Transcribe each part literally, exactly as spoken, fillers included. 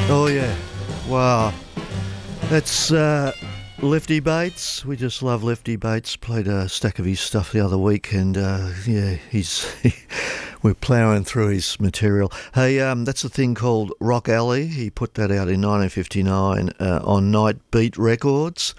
Oh yeah, wow. That's uh, Lefty Bates. We just love Lefty Bates. Played a stack of his stuff the other week, and uh, yeah, he's we're ploughing through his material. Hey, um, that's a thing called Rock Alley. He put that out in nineteen fifty-nine uh, on Night Beat Records.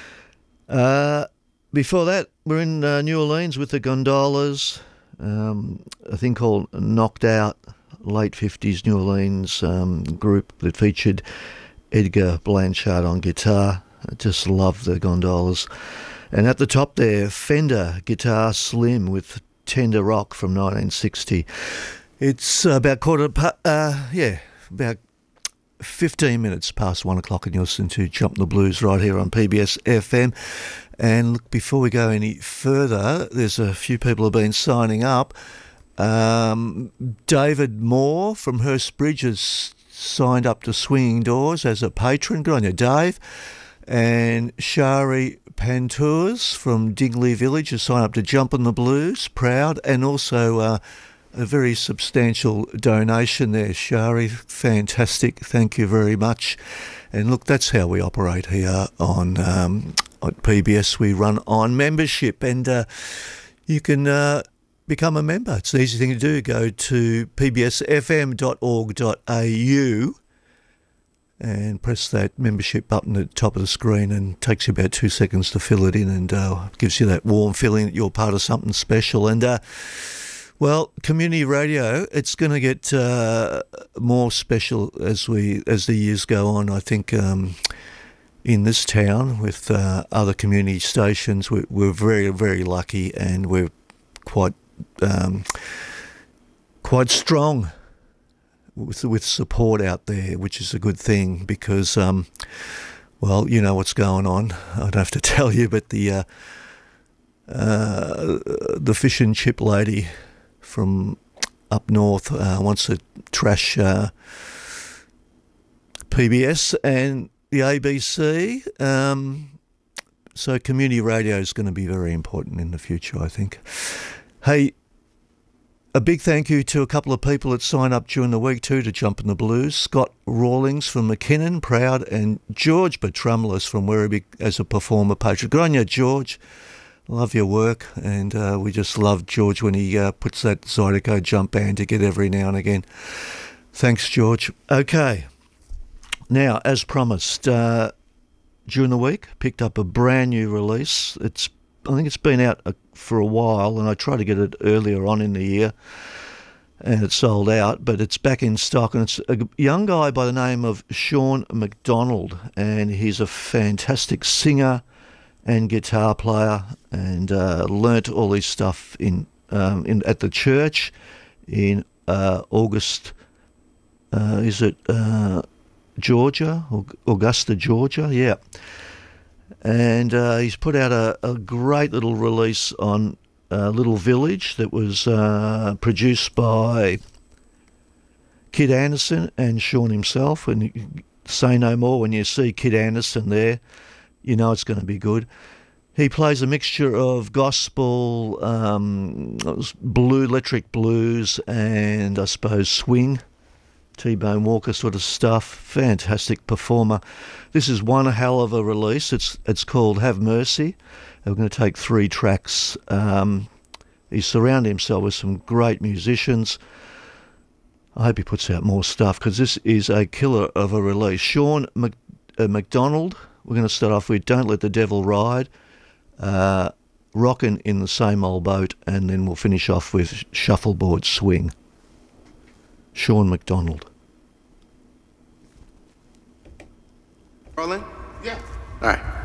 Uh, before that, we're in uh, New Orleans with the Gondolas. Um, a thing called Knocked Out, late fifties New Orleans um, group that featured Edgar Blanchard on guitar. I just love the Gondolas. And at the top there, Fender Guitar Slim with Tender Rock from nineteen sixty. It's about quarter, pa- uh, yeah, about fifteen minutes past one o'clock, and you're listening to Jump the Blues right here on P B S F M. And look, before we go any further, there's a few people who have been signing up. Um, David Moore from Hurstbridge has signed up to Swinging Doors as a patron. Good on you, Dave. And Shari Pantours from Dingley Village has signed up to Jumpin' the Blues. Proud. And also uh, a very substantial donation there, Shari. Fantastic. Thank you very much. And look, that's how we operate here on um, at P B S. We run on membership, and uh, you can uh, become a member. It's an easy thing to do. Go to p b s f m dot org dot a u and press that membership button at the top of the screen, and it takes you about two seconds to fill it in, and uh, gives you that warm feeling that you're part of something special. And uh, well, community radio, it's going to get uh, more special as we as the years go on. I think um, in this town with uh, other community stations, we're, we're very, very lucky, and we're quite um, quite strong with with support out there, which is a good thing because, um, well, you know what's going on. I don't have to tell you, but the uh, uh, the fish and chip lady from up north uh, wants to trash uh, P B S and the A B C. Um, so community radio is going to be very important in the future, I think. Hey, a big thank you to a couple of people that signed up during the week too to Jump in the Blues. Scott Rawlings from McKinnon, Proud, and George Betrumlus from Werribee as a performer patron. Good on you, George. Love your work, and uh, we just love George when he uh, puts that Zydeco jump band together every now and again. Thanks, George. Okay. Now, as promised, uh, during the week, picked up a brand new release. It's I think it's been out a, for a while, and I tried to get it earlier on in the year, and it sold out, but it's back in stock, and it's a young guy by the name of Sean McDonald, and he's a fantastic singer and guitar player, and uh, learnt all his stuff in um, in at the church in uh, August, uh, is it uh, Georgia, Augusta, Georgia? Yeah. And uh, he's put out a, a great little release on uh, Little Village that was uh, produced by Kid Anderson and Sean himself. And you say no more, when you see Kid Anderson there, you know it's going to be good. He plays a mixture of gospel, um, blue, electric blues, and I suppose swing. T-Bone Walker sort of stuff. Fantastic performer. This is one hell of a release. It's it's called Have Mercy. We're going to take three tracks. Um, he's surrounded himself with some great musicians. I hope he puts out more stuff, because this is a killer of a release. Sean Mc, uh, McDonald, we're going to start off with Don't Let the Devil Ride, uh, Rockin' in the Same Old Boat, and then we'll finish off with Shuffleboard Swing. Sean McDonald. Rolling? Yeah. All right.